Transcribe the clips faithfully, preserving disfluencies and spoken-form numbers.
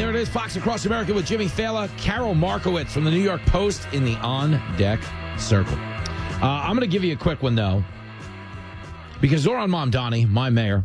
there it is, Fox Across America with Jimmy Fallon, Carol Markowitz from the New York Post in the On Deck Circle. Uh, I'm going to give you a quick one, though, because Zohran Mamdani, my mayor,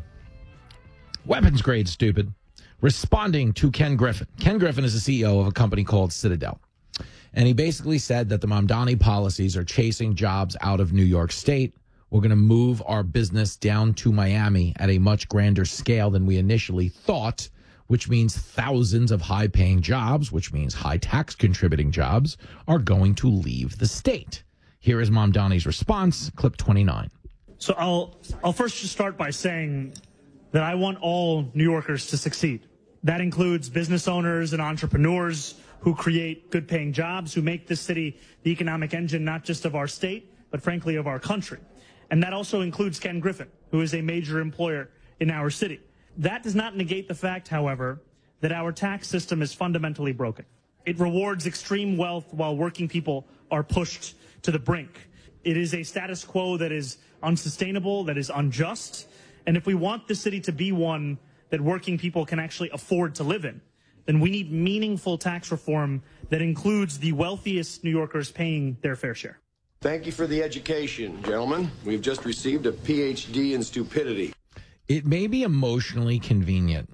weapons grade stupid, responding to Ken Griffin. Ken Griffin is the C E O of a company called Citadel. And he basically said that the Mamdani policies are chasing jobs out of New York State. We're going to move our business down to Miami at a much grander scale than we initially thought, which means thousands of high-paying jobs, which means high-tax contributing jobs, are going to leave the state. Here is Mamdani's response, clip twenty-nine. So I'll I'll first just start by saying that I want all New Yorkers to succeed. That includes business owners and entrepreneurs who create good-paying jobs, who make this city the economic engine not just of our state, but frankly of our country. And that also includes Ken Griffin, who is a major employer in our city. That does not negate the fact, however, that our tax system is fundamentally broken. It rewards extreme wealth while working people are pushed to the brink. It is a status quo that is unsustainable, that is unjust. And if we want the city to be one that working people can actually afford to live in, then we need meaningful tax reform that includes the wealthiest New Yorkers paying their fair share. Thank you for the education, gentlemen. We've just received a P H D in stupidity. It may be emotionally convenient,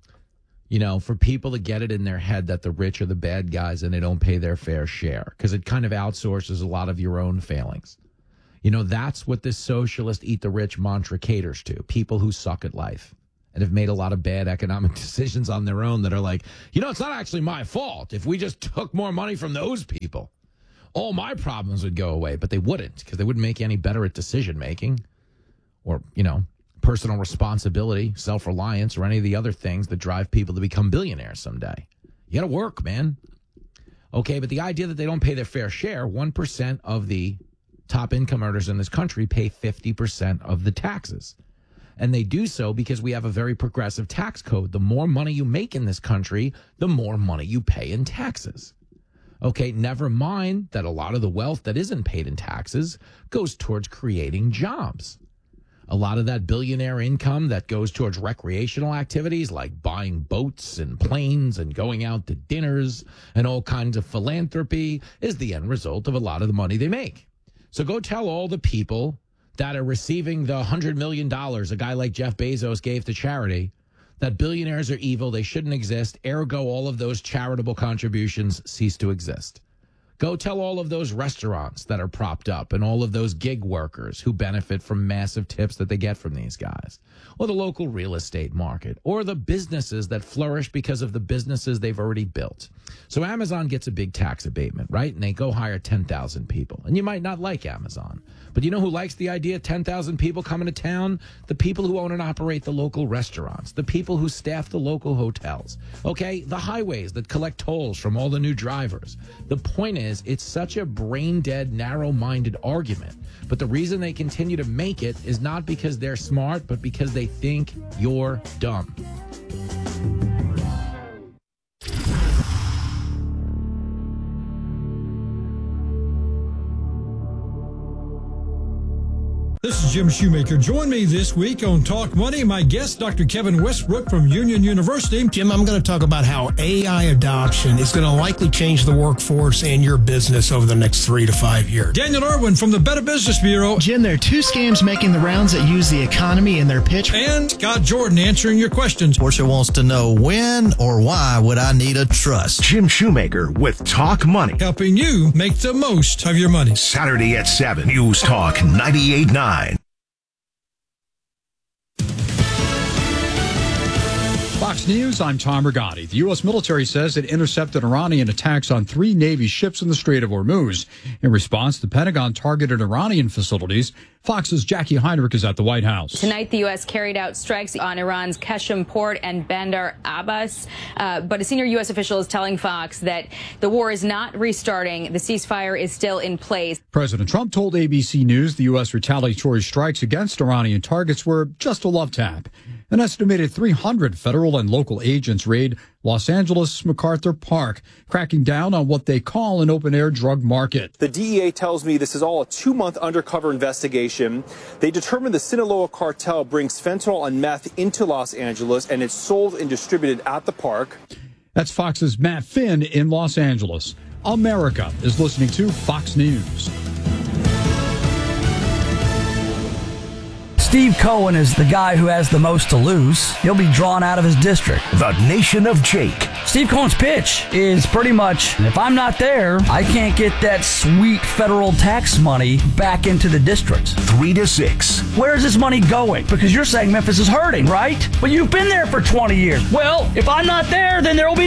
you know, for people to get it in their head that the rich are the bad guys and they don't pay their fair share, because it kind of outsources a lot of your own failings. You know, that's what this socialist eat the rich mantra caters to, people who suck at life and have made a lot of bad economic decisions on their own that are like, you know, it's not actually my fault. If we just took more money from those people, all my problems would go away. But they wouldn't, because they wouldn't make you any better at decision making or, you know, personal responsibility, self-reliance, or any of the other things that drive people to become billionaires someday. You got to work, man. Okay, but the idea that they don't pay their fair share, one percent of the top income earners in this country pay fifty percent of the taxes. And they do so because we have a very progressive tax code. The more money you make in this country, the more money you pay in taxes. Okay, never mind that a lot of the wealth that isn't paid in taxes goes towards creating jobs. A lot of that billionaire income that goes towards recreational activities like buying boats and planes and going out to dinners and all kinds of philanthropy is the end result of a lot of the money they make. So go tell all the people that are receiving the one hundred million dollars a guy like Jeff Bezos gave to charity that billionaires are evil, they shouldn't exist, ergo all of those charitable contributions cease to exist. Go tell all of those restaurants that are propped up and all of those gig workers who benefit from massive tips that they get from these guys, or the local real estate market, or the businesses that flourish because of the businesses they've already built. So Amazon gets a big tax abatement, right? And they go hire ten thousand people. And you might not like Amazon, but you know who likes the idea of ten thousand people coming to town? The people who own and operate the local restaurants, the people who staff the local hotels, okay? The highways that collect tolls from all the new drivers. The point is, it's such a brain-dead, narrow-minded argument. But the reason they continue to make it is not because they're smart, but because they think you're dumb. This is Jim Shoemaker. Join me this week on Talk Money. My guest, Doctor Kevin Westbrook from Union University. Jim, I'm going to talk about how A I adoption is going to likely change the workforce and your business over the next three to five years. Daniel Irwin from the Better Business Bureau. Jim, there are two scams making the rounds that use the economy in their pitch. And Scott Jordan answering your questions. Portia wants to know when or why would I need a trust? Jim Shoemaker with Talk Money. Helping you make the most of your money. Saturday at seven. News Talk ninety-eight point nine. Fox News, I'm Tom Rigotti. The U S military says it intercepted Iranian attacks on three Navy ships in the Strait of Hormuz. In response, the Pentagon targeted Iranian facilities. Fox's Jackie Heinrich is at the White House. Tonight, the U S carried out strikes on Iran's Qeshm port and Bandar Abbas. Uh, but a senior U S official is telling Fox that the war is not restarting. The ceasefire is still in place. President Trump told A B C News the U S retaliatory strikes against Iranian targets were just a love tap. An estimated three hundred federal and local agents raid Los Angeles' MacArthur Park, cracking down on what they call an open-air drug market. The D E A tells me this is all a two-month undercover investigation. They determined the Sinaloa cartel brings fentanyl and meth into Los Angeles, and it's sold and distributed at the park. That's Fox's Matt Finn in Los Angeles. America is listening to Fox News. Steve Cohen is the guy who has the most to lose. He'll be drawn out of his district. The Nation of Jake. Steve Cohen's pitch is pretty much, if I'm not there, I can't get that sweet federal tax money back into the district. Three to six. Where's this money going? Because you're saying Memphis is hurting, right? But you've been there for twenty years. Well, if I'm not there, then there will be